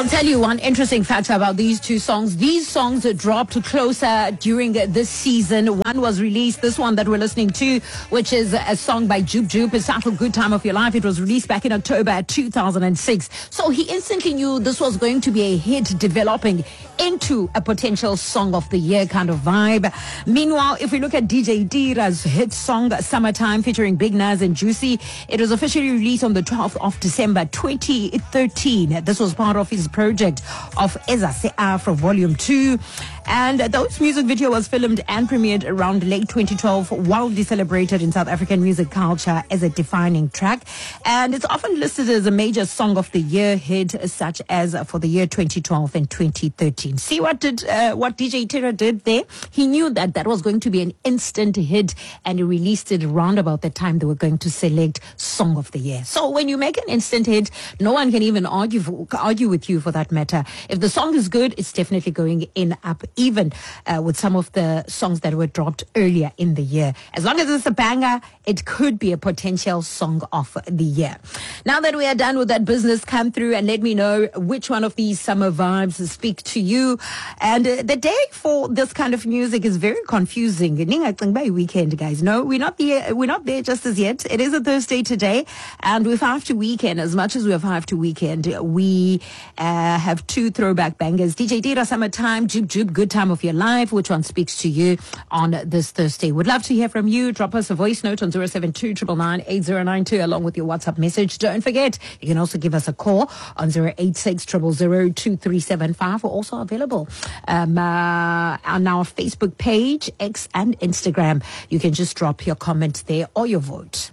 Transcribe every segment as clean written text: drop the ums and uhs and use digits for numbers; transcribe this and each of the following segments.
I'll tell you one interesting fact about these two songs. These songs dropped closer during this season. One was released, this one that we're listening to, which is a song by Joop Joop. It's titled Good Time of Your Life. It was released back in October 2006. So he instantly knew this was going to be a hit, developing into a potential song of the year kind of vibe. Meanwhile, if we look at DJ Tira's hit song Summertime featuring Big Nas and Juicy, it was officially released on the 12th of December 2013. This was part of his project of Ezase Afro Volume 2. And those music video was filmed and premiered around late 2012, wildly celebrated in South African music culture as a defining track. And it's often listed as a major song of the year hit, such as for the year 2012 and 2013. See what DJ Tira did there? He knew that that was going to be an instant hit, and he released it around about the time they were going to select Song of the Year. So when you make an instant hit, no one can even argue with you for that matter. If the song is good, it's definitely going in up, even with some of the songs that were dropped earlier in the year. As long as it's a banger, it could be a potential song of the year. Now that we are done with that business, come through and let me know which one of these summer vibes speak to you. And the day for this kind of music is very confusing. By weekend, guys. No, we're not there just as yet. It is a Thursday today, and with 5 to weekend, as much as we have 5 to weekend, we have two throwback bangers. DJ Tira, Summertime, Joop Joop, Good Time of Your Life. Which one speaks to you on this Thursday? Would love to hear from you. Drop us a voice note on 072-999-8092 along with your WhatsApp message. Don't forget, you can also give us a call on 086-000-2375. We're also available on our Facebook page, X and Instagram. You can just drop your comment there or your vote.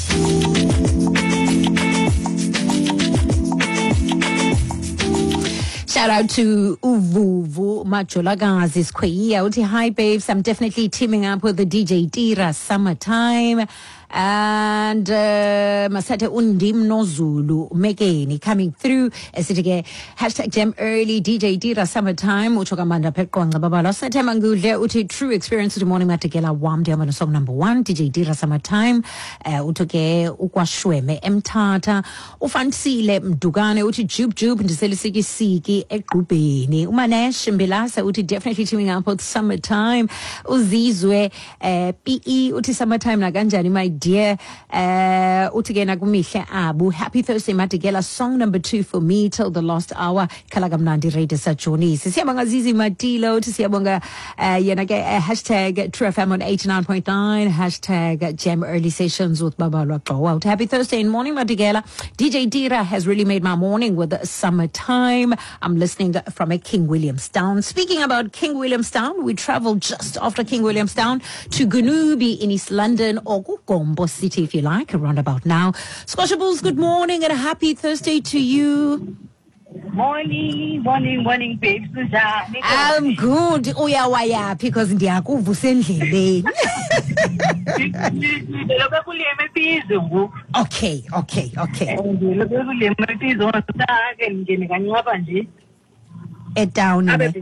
Shout out to Uvuvu Macholagazi Square. Hi babes, I'm definitely teaming up with the DJ Tira, Summertime. And Masate Undim Nozulu Megeni coming through as it again #Jam Early DJ Tira Summertime Uchokamanda Petkonga Babala Satemangule Uti True Experience to the Morning Matigela Wam Diamond song number 1 DJ Tira Summertime Utoke Ukwashweme Mtata Ufansile Mdugane Uti Joop Joop and Selisiki Siki Ekubeni Umanesh Mbilasa Uti definitely tuning up with Summertime Uzizwe PE Uti Summertime Naganjani my dear utigena kumihle abu. Happy Thursday Matigela, song number 2 for me till the last hour. Kalagamnandi Radio Sajoni. Siyabonga Zizi Matilo to siyabonga yenage #TrueFM on 89.9 #Jam Early Sessions with Baba Lwaqo. Happy Thursday in morning Matigela. DJ Tira has really made my morning with Summertime. I'm listening from a King Williamstown. Speaking about King Williamstown, we traveled just after King Williamstown to Gunubi in East London, or Gombo City if you like, around about now. Squashables, good morning and a happy Thursday to you. Morning, babes. I'm good. Waya because ndiyakuva usendleleni. Okay. Down. All right.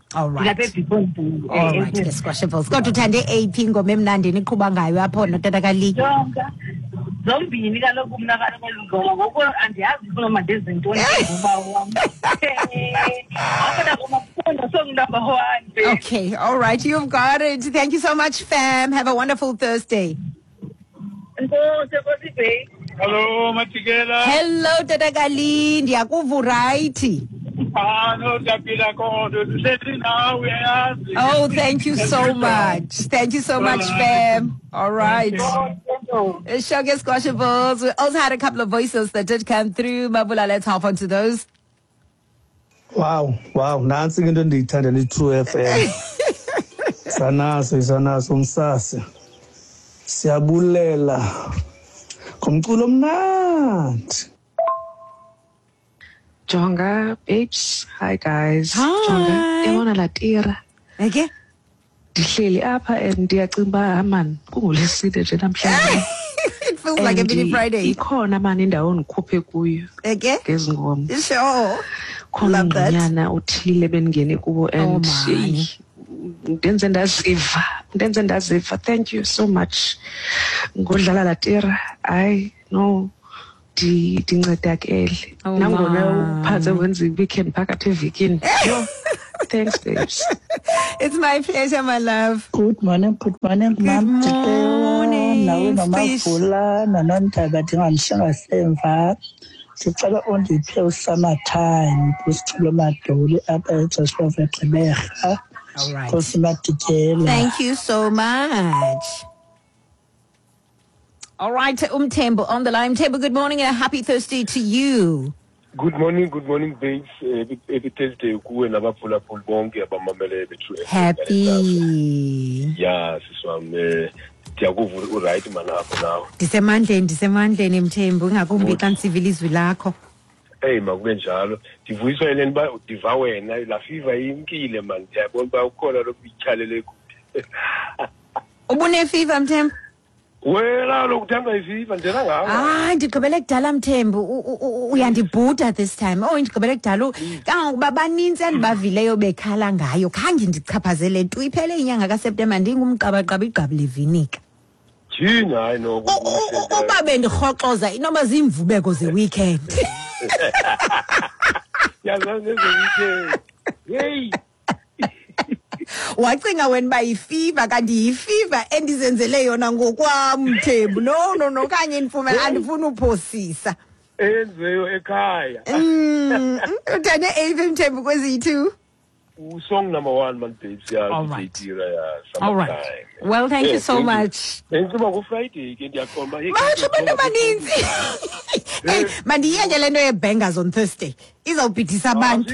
Squashables. Go to Tande A Pingo Memnandi Nikuba ngayo apho no tatakali. Zombini kaloku mna kaloku ngoko andiyazi kuloma ndezinto song number 1. Okay, all right, you've got it. Thank you so much, fam. Have a wonderful Thursday. Hello, Matigela. Hello, tatakali. Ndiyakuva right. Oh, thank you so much. Thank you so much, fam. All right. Shogun Squashables. We also had a couple of voices that did come through. Mabula, let's hop on to those. Wow. Nansi into ndiyithanda ni True FM. Sanaso umsasa. Siyabulela. Kumculo mnandi. Jonga, babes. Hi, guys. Hi. Jonga, Yabona Latira. Okay. Ndihleli apha and ndiyacimba man kungolesine nje namhlanje. It feels like a mini Friday. Ikhona man indawo endikhuphe kuyo. Okay. Ngezingoma. Sure. Khona ngonyana uthile beningene kubo and ndenze ndaziva. Thank you so much. Ngodlala Latira. I know ndincedakele nangona uphathe wenza i-weekend phakathi evekini. Thanks, babes. It's my pleasure, my love. Good morning, ma'am. Nawe nomavula nonondaba ndingamshanga semva. Sicela undiphe usummertime kusicelo madoli apha eJoshua Gqeberha. All right. Nkosi Matikela. Thank you so much. All right, Tembo on the line. Tembo, good morning and a happy Thursday to you. Good morning, babes. Every Thursday kuwe nabaphulaphuli bonke abamamele bethu. Happy. Yeah, siswami ndiyakuva uright manapho now. Ndisemandleni Mthembu ngakumbi xa nsivile izwi lakho. Hey makube njalo. Ndivuyiswa yini ba diva wena la fever inkile man. Ndiyabona ba ukhona lokuyichalele kude. Ubune fever Mthembu? Wela lokuthanga ifiva njena ngawo. Ndigqibele kudala Mthembu uyandibhuda this time. Ndigqibele kudala kangokuba baninzi endibavileyo bekhala ngayo khange ndichaphazele nto iphele inyanga kaSeptember ndingumqabaqaba igqabi levinika. Jini hayi no. Uba bendirhoxoza inoba zimvubeko ze-weekend. Yazazi ze-weekend. Hey. Wacinga wena ba yifiva kanti yifiva endizenzele yona ngokwam Mthembu. No kanye andifuna uphosisa. Enzeyo ekhaya. Uthande Ave Mthembu kwezithu. Song number 1 man babes. Yeah. All right. Summertime. All right. Well, thank you so much. Bengiba ku Friday ke ndiyakhomba. Basho abantu abaninzi. Hey, mandiyenye lento ye-bangers on Thursday. Izawubhidisa abantu.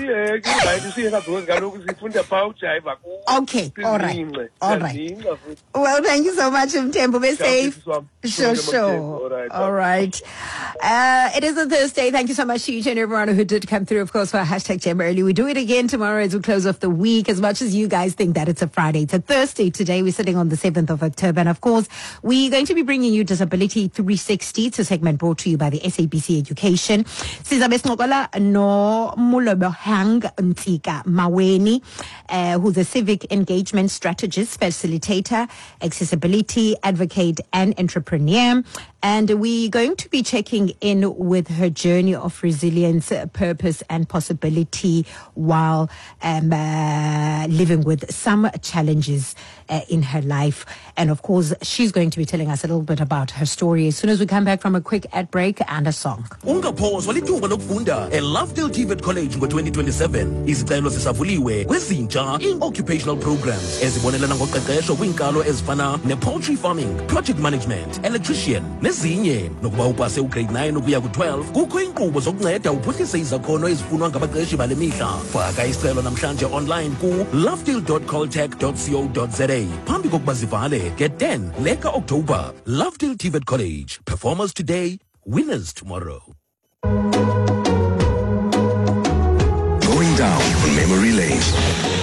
Okay, all right. Well, thank you so much, Mthembu. Be safe. Sure. All right. It is a Thursday. Thank you so much to each and everyone who did come through, of course, for hashtag Gem Early. We do it again tomorrow as we close off the week. As much as you guys think that it's a Friday, it's a Thursday today. We're sitting on the 7th of October. And of course, we're going to be bringing you Disability 360. It's a segment brought to you by the SABC Education. Sizabe sincokola no Mulobohang Ntsika Maweni, who's a civic engagement strategist, facilitator, accessibility advocate, and entrepreneur. And we're going to be checking in with her journey of resilience, purpose, and possibility while living with some challenges in her life. And of course, she's going to be telling us a little bit about her story as soon as we come back from a quick ad break and a song. Ungaphoswa lithuba lokufunda eLovedale TVET College ngo-2027. Izicelo zisavuliwe kwezintsha in-occupational programs ezibonelana ngoqeqesho kwiinkalo ezifana ne-poultry farming, project management, electrician nezinye. Nokuba upase ugrade 9 ukuya ku-12 kukho iinkqubo zokunceda uphuhlise izakhono ezifunwa ngabaqeqeshi bale mihla. Faka isicelo namhlanje online ku lovedale.coltech.co.za phambi kokuba zivale nge-10 leka October. Lovedale TVET College. Performers today, winners tomorrow. Going down on memory lane.